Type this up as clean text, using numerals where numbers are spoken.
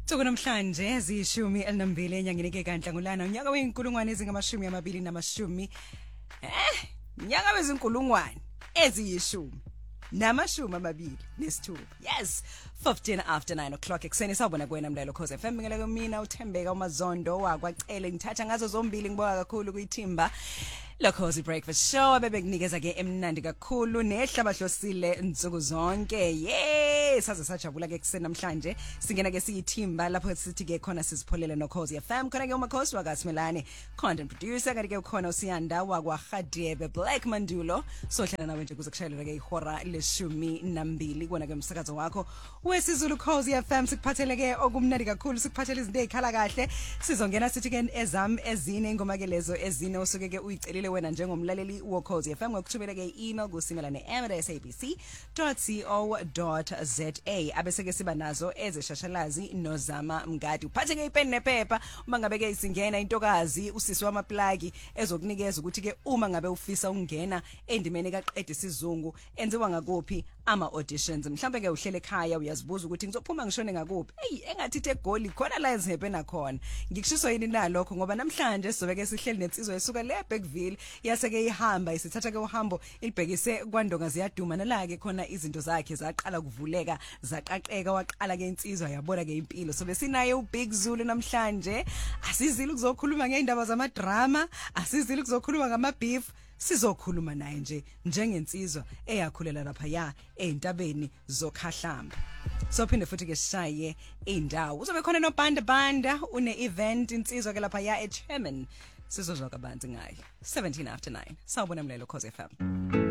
Toko namhlanje ezishumi elinambili enyangeni keNhlangulana unyaka wenkulungwane ezingama-20 unyaka wezinkulungwane eziyishumi namashumi amabili nesithupha. Yes, 15 after 9 o'clock ekseni sawubona kuwena mdlalo Khosi FM ngela kumina uThembeka uMazondo wakwacele ngithatha ngazo zombili ngibonga kakhulu kuyithimba Lokhozi Breakfast Show abebekunikeza ke emnandi kakhulu nehlabahlosile insuku zonke. Saze sajabula ke kuseni namhlanje singena ke siyithimba lapho sithi ke khona sizipholele noKhosi FM khona ke uMakhosi wakaSimelane content producer kanti ke ukhona uSiyanda wakwaGadebe Black Mandulo sohlala nawe nje kuze kushayelwe ke ihora le-12 kona ke umsakazo wakho wesiZulu Khosi FM sikuphathele ke okumnandi kakhulu sikuphathele izinto ezikhala kahle sizongena sithi ke ezam ezine ingoma ke lezo ezine usuke ke uyicelile wena njengomlaleli woKhosi FM ngokuthumela ke email kusimelane@sabc.co.za abese ke siba nazo ezeshashalazi nozama mngadi uphathe ke ipen nephepha uma ngabe ke isingena intokazi usisi wamaplagi ezokunikeza ukuthi ke uma ngabe ufisa ukungena endimeni kaqede isizungu enziwa ngakuphi ama auditions mhlambe ke uhlele ekhaya uyazibuza ukuthi ngizophuma ngishone ngakuphi engathi eGoli khona la ezihebe nakhona ngikushiso yini nalokho ngoba namhlanje sizobe ke sihleli nensizwa esuka le Bergville yaseke ihamba isithatha ke uhambo ilibhekise kwaNdonga ziyaduma nala ke khona izinto zakhe zaqala kuvuleka zaqaqeka waqala ke insizwa yabona ke impilo so besinaye uBig Zulu namhlanje asizile ukuzokhuluma ngeindaba zamadrama asizile ukuzokhuluma ngamabeef sizokhuluma naye nje njengensizwa eyakhulela lapha ya eintabeni zokhahlamba so phinde futhi ke sishaye indawo uzobe khona noBanda une event insizwa ke lapha ya eCherman sizozwa kabanzi ngayo 17 after 9 sawubona mlelo Khosi FM